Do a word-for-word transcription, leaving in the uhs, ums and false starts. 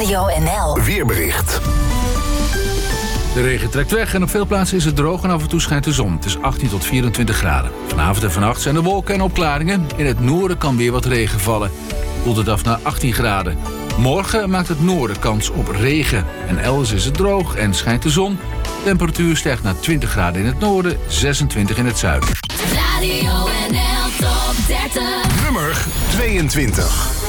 Radio N L Weerbericht. De regen trekt weg en op veel plaatsen is het droog en af en toe schijnt de zon. Het is achttien tot vierentwintig graden. Vanavond en vannacht zijn er wolken en opklaringen. In het noorden kan weer wat regen vallen. Koelt het af naar achttien graden. Morgen maakt het noorden kans op regen. En elders is het droog en schijnt de zon. Temperatuur stijgt naar twintig graden in het noorden, zesentwintig in het zuiden. Radio N L Top dertig. Nummer tweeëntwintig.